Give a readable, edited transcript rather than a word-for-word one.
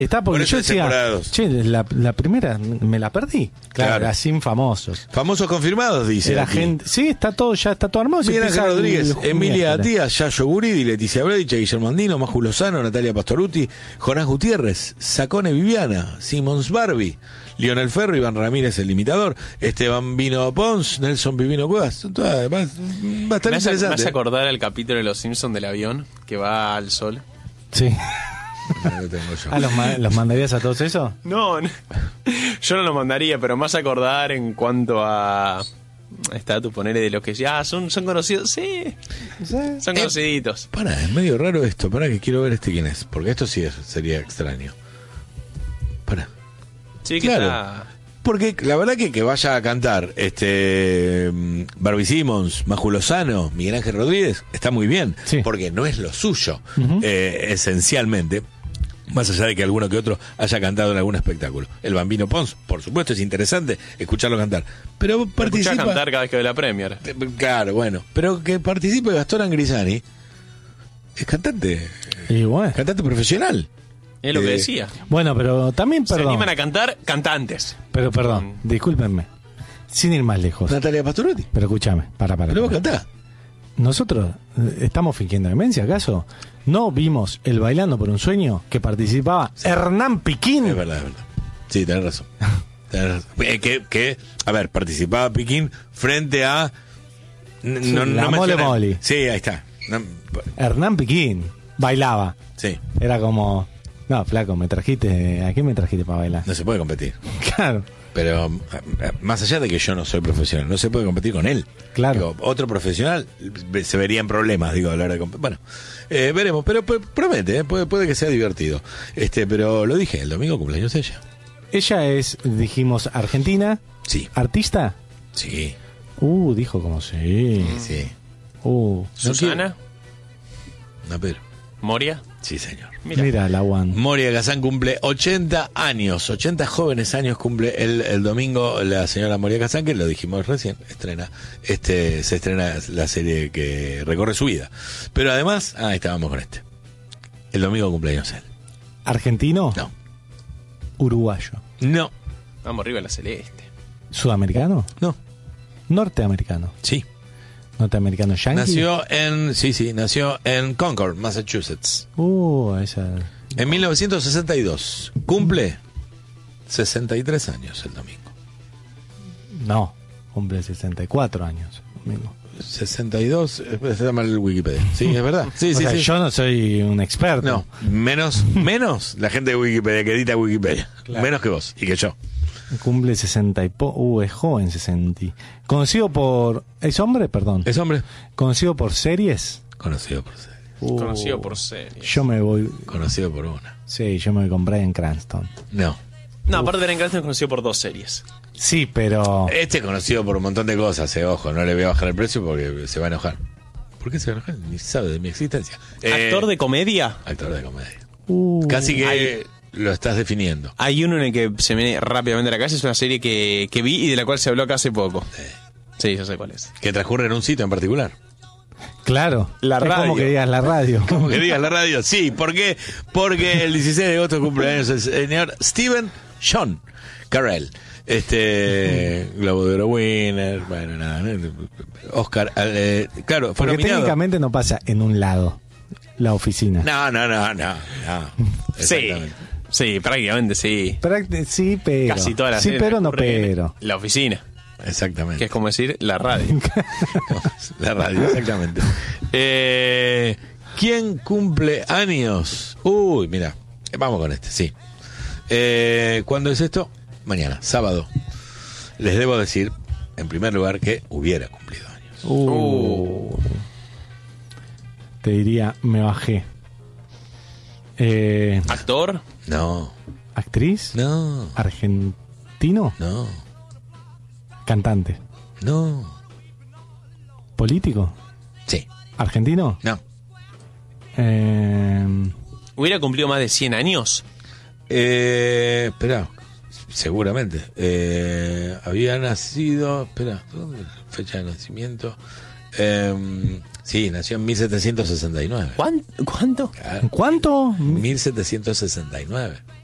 Está porque yo decía, che, la primera me la perdí. Claro, era sin famosos. Famosos confirmados, dice. Era gente, sí, está todo armado. Miguel Ángel Rodríguez, Emilia Díaz, Yayo Guridi, Leticia Bredich, Guillermo Andino, Máju Lozano, Natalia Pastoruti, Jonás Gutiérrez, Sacone Viviana, Simons Barbie, Lionel Ferro, Iván Ramírez, el imitador, Esteban Vino Pons, Nelson Vivino Cuevas. Bastante interesante. ¿Me hace acordar el capítulo de Los Simpsons del avión que va al sol? Sí. No lo tengo yo. ¿Los mandarías a todos eso? No, yo no los mandaría, pero más acordar en cuanto a estatus, ponerle de los que ya son conocidos. Sí, son conociditos. Es medio raro esto. Que quiero ver quién es, porque esto sí sería extraño. Sí, que claro. está... Porque la verdad que vaya a cantar Barbie Simmons, Máju Lozano, Miguel Ángel Rodríguez, está muy bien, sí. Porque no es lo suyo, esencialmente, más allá de que alguno que otro haya cantado en algún espectáculo. El Bambino Pons, por supuesto, es interesante escucharlo cantar, pero participa... Escuchá cantar cada vez que ve la Premier. Claro, bueno, pero que participe Gastón Angrisani, es cantante, cantante profesional. Es lo que decía. Bueno, pero también, perdón. Se animan a cantar cantantes. Pero perdón, discúlpenme. Sin ir más lejos. Natalia Pastoruti. Pero escúchame, para. Pero vos cantás. ¿Nosotros estamos fingiendo demencia, acaso? ¿No vimos el Bailando por un Sueño que participaba Hernán Piquín? Es verdad. Sí, tenés razón. A ver, participaba Piquín frente a... la Mole Moli. Sí, ahí está. Hernán Piquín bailaba. Sí. Era como... No, flaco, ¿a qué me trajiste para bailar? No se puede competir. Claro. Pero más allá de que yo no soy profesional, no se puede competir con él. Claro. Digo, otro profesional se vería en problemas, a la hora de competir. Bueno, veremos, pero promete, puede que sea divertido. Pero lo dije, el domingo cumpleaños ella. Ella es, dijimos, argentina. Sí. ¿Artista? Sí. Dijo como sí. Sí. ¿Susana? No, pero. ¿Moria? Sí, señor. Mira la One. Moria Kazan cumple 80 años, 80 jóvenes años cumple el domingo la señora Moria Kazan, que lo dijimos recién, se estrena la serie que recorre su vida. Pero además, estábamos con el domingo cumpleaños él. ¿Argentino? No. ¿Uruguayo? No. Vamos arriba a la celeste. ¿Sudamericano? No. ¿Norteamericano? Sí. ¿Norteamericano yankee? Nació en Concord, Massachusetts. Esa... En 1962. Cumple 63 años el domingo. No, cumple 64 años el domingo. 62, está mal el Wikipedia. Sí, es verdad. Sí. Yo no soy un experto. No, menos la gente de Wikipedia que edita Wikipedia. Claro. Menos que vos y que yo. Cumple 60 es joven, 60. Conocido por... ¿Es hombre? Perdón. ¿Es hombre? ¿Conocido por series? Conocido por series. Conocido por series. Yo me voy... Conocido por una. Sí, yo me voy con Bryan Cranston. No, aparte de Bryan Cranston es conocido por 2 series. Sí, pero... Es conocido por un montón de cosas, ojo, no le voy a bajar el precio porque se va a enojar. ¿Por qué se va a enojar? Ni sabe de mi existencia. ¿Actor de comedia? Actor de comedia. Casi que... Lo estás definiendo. Hay uno en el que se me viene rápidamente a la cabeza. Es una serie que vi y de la cual se habló acá hace poco. Sí, yo sé cuál es. Que transcurre en un sitio en particular. Claro. La radio. Como que digas la radio. Como que digas la radio. Sí, ¿por qué? Porque el 16 de agosto cumpleaños el señor Stephen Sean Carell. Globo de Oro winner. Bueno, nada. Oscar. Claro, fue porque nominado. Técnicamente no pasa en un lado la oficina. No. Sí, prácticamente sí. Sí, pero. Casi toda la sí, pero no, pero. La oficina. Exactamente. Que es como decir la radio. La radio, exactamente. ¿Quién cumple años? Uy, mira, vamos con sí. ¿Cuándo es esto? Mañana, sábado. Les debo decir, en primer lugar, que hubiera cumplido años. Te diría, me bajé. ¿Actor? No. ¿Actriz? No. ¿Argentino? No. ¿Cantante? No. ¿Político? Sí. ¿Argentino? No. ¿Hubiera cumplido más de 100 años? Espera, seguramente. Había nacido... Espera, ¿dónde fecha de nacimiento? Sí, nació en 1769. ¿Cuánto? Claro. ¿Cuánto? 1769.